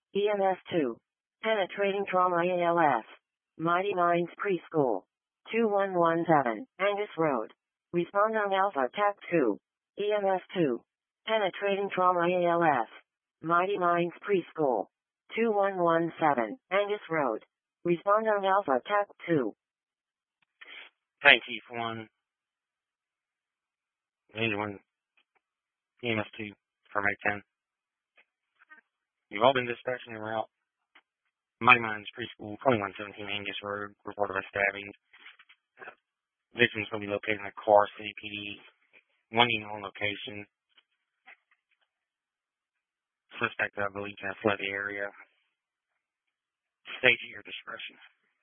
EMS2. Penetrating trauma ALS. Mighty Minds Preschool. 2117, Angus Road. Respond on Alpha TAC 2. EMS2. Penetrating trauma ALS. Mighty Minds Preschool. 2117, Angus Road. Respond on Alpha TAC 2. Thank you for one. Anyone, EMS2 for May 10. You've all been dispatched en route. Mighty Minds Preschool, 2117 Angus Road. Report of a stabbing. Victims will be located in a car, City PD. One unit on location. Suspect, I believe, has fled the area. Stage at your discretion.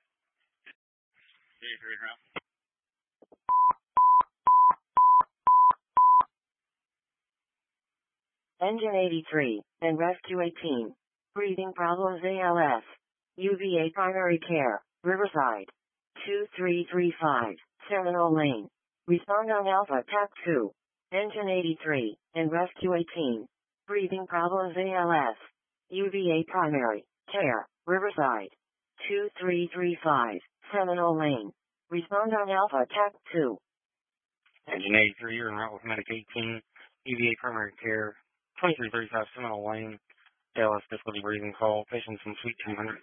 Engine 83 and Rescue 18. Breathing problems ALS. UVA Primary Care, Riverside. 2335, Seminole Lane. Respond on Alpha TAC 2. Engine 83 and Rescue 18. Breathing problems ALS. UVA Primary Care, Riverside. 2335, Seminole Lane. Respond on Alpha TAC 2. Engine 83, you're en route with Medic 18. UVA Primary Care, 2335 Seminole Lane. ALS difficulty breathing call. Patients in Suite 200.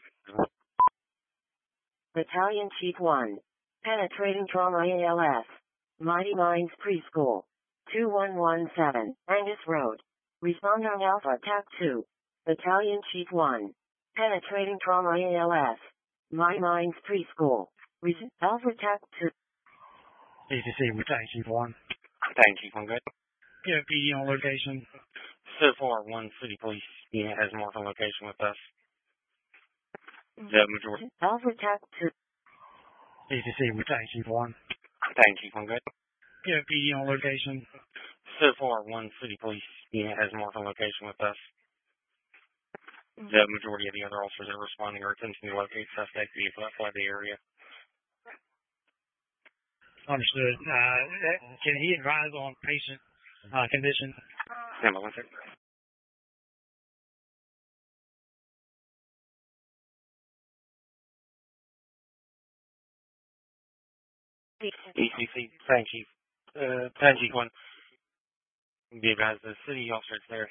Battalion Chief 1. Penetrating trauma ALS. Mighty Minds Preschool. 2117, Angus Road. Respond on Alpha TAC 2. Battalion Chief 1. Penetrating trauma ALS. Mighty Minds Preschool. Alpha TAC 2. ATC Battalion Chief 1. Thank you, one good. Yeah, PD on location. So far, one city police unit has marked on location with us. The majority. Alpha TAC 2. ATC Battalion Chief 1. Thank you, one good. Yeah, PD on location. So far, one city police unit has marked on location with us. The majority of the other officers that are responding are attempting to locate suspect vehicle outside the area. Understood. Can he advise on patient condition? Stand by one second. ECC, thank you. Thank you, one. Be advised, the city officer is there.